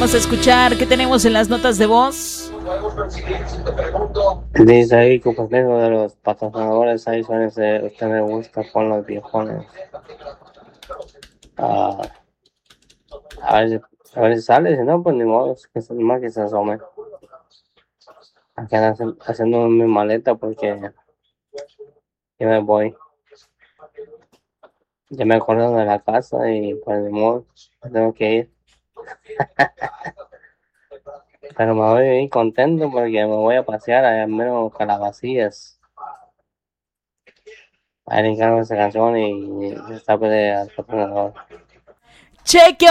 Vamos a escuchar qué tenemos en las notas de voz. Dice ahí que pues tengo de los patrocinadores ahí suelen ser, usted me gusta con los viejones. Ah, a ver si sale, si no, pues ni modo, más que se asome. Aquí andan haciendo mi maleta porque yo me voy. Ya me acuerdo de la casa y pues ni modo, tengo que ir. Pero me voy bien contento porque me voy a pasear allá en menos Calabacillas. Ahí le encargo esa canción y está pues al patrocinador. Cheque